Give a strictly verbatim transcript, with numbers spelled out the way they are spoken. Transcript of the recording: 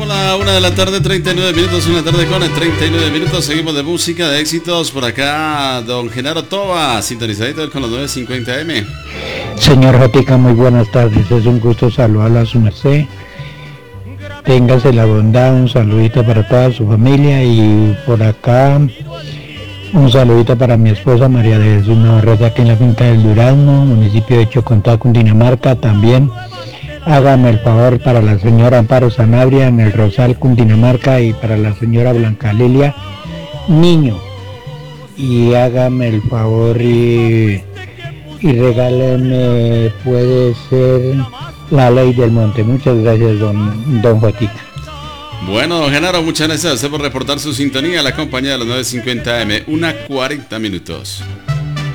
Son la una de la tarde, treinta y nueve minutos, una tarde con treinta y nueve minutos. Seguimos de música, de éxitos. Por acá, don Genaro Toba, sintonizadito con los nueve cincuenta eme. Señor Jotica, muy buenas tardes. Es un gusto saludarlo a su merced. Téngase la bondad, un saludito para toda su familia y por acá un saludito para mi esposa María de Jesús Navarrete aquí en la finca del Durazno, municipio de Chocontá, Cundinamarca. También hágame el favor para la señora Amparo Sanabria en el Rosal, Cundinamarca, y para la señora Blanca Lilia Niño. Y hágame el favor y, y regáleme, puede ser, La Ley del Monte. Muchas gracias, don, don Jotica. Bueno, don Genaro, muchas gracias a usted por reportar su sintonía a la compañía de los nueve cincuenta eme, una cuarenta minutos.